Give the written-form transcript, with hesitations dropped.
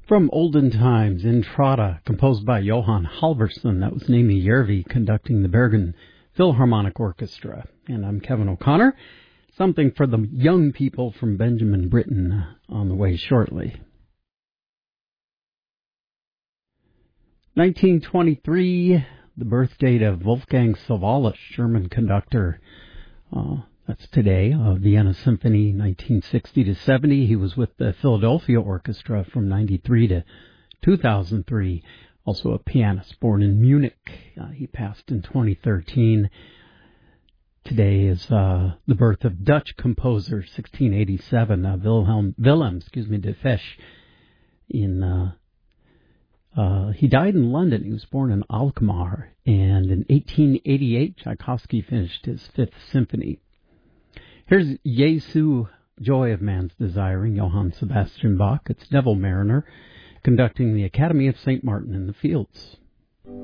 From Olden Times, Intrada, composed by Johan Halvorsen. That was Nami Järvi conducting the Bergen Philharmonic Orchestra. And I'm Kevin O'Connor. Something for the young people from Benjamin Britten on the way shortly. 1923, the birth date of Wolfgang Sawallisch, German conductor. That's today, Vienna Symphony, 1960 to 70. He was with the Philadelphia Orchestra from 93 to 2003. Also a pianist born in Munich. He passed in 2013. Today is the birth of Dutch composer, 1687, Willem de Fesch. He died in London. He was born in Alkmaar. And in 1888, Tchaikovsky finished his Fifth Symphony. Here's Jesu, Joy of Man's Desiring, Johann Sebastian Bach. It's Neville Marriner conducting the Academy of St. Martin in the Fields.